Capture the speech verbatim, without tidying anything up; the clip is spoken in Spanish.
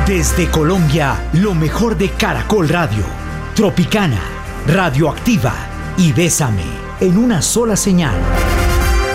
Desde Colombia, lo mejor de Caracol Radio, Tropicana, Radioactiva y Bésame, en una sola señal.